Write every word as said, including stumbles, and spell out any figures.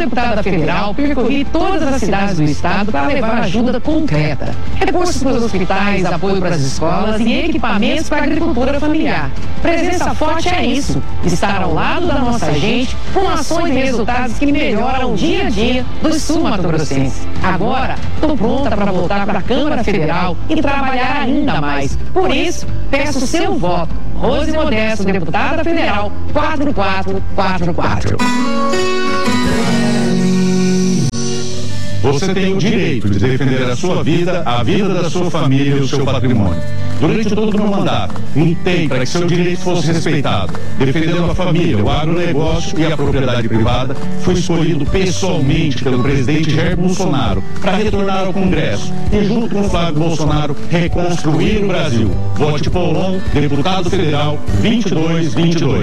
deputada federal, percorri todas as cidades do estado para levar ajuda concreta. Recursos para os hospitais, apoio para as escolas e equipamentos para a agricultura familiar. Presença Forte é isso, estar ao lado da nossa gente com ações e resultados que melhoram o dia a dia do sul-mato-grossense. Agora, estou pronta para voltar para a Câmara Federal e trabalhar ainda mais. Por isso, peço o seu voto. Rose Modesto, deputada federal, quatro quatro quatro quatro. Você tem o direito de defender a sua vida, a vida da sua família e o seu patrimônio. Durante todo o meu mandato, lutei para que seu direito fosse respeitado. Defendendo a família, o agronegócio e a propriedade privada, fui escolhido pessoalmente pelo presidente Jair Bolsonaro para retornar ao Congresso e, junto com Flávio Bolsonaro, reconstruir o Brasil. Vote Paulão, deputado federal, vinte e dois vinte e dois.